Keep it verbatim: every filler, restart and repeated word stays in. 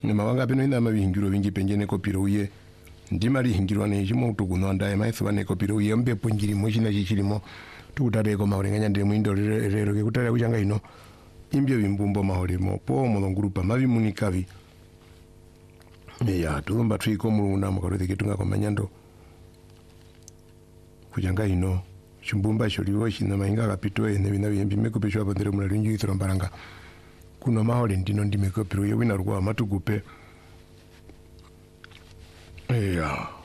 Mawanga peno ina mabihingiro bingi penjene kopiro uye. Ndima lihingirwa ne jimo tukuno ndaye maithuwa ne kopiro uye mbe ponjiri mochina chichilimo. Tukutare ko maurenganya ndire muindo rero ke kutare kuchanga ino. Imbyo bimbumbo mahoremo po molongurupa mavi munikavi. Ya tulumba twiko muluna mukarode ketunga kwa manyando. Kuchanga ino. Chumbumba sholiwo shina mainga kapito ene bina biyembi mekopesho abondere mulalingi ithorombaranga. Kuno mahole ndino ndimekopiro ye wina rwa matugupe. Ya.